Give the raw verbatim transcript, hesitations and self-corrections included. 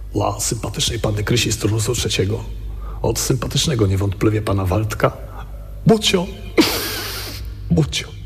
Dla sympatycznej panny Krysi z turnusu trzeciego. Od sympatycznego niewątpliwie pana Waldka. Bucio. Bucio.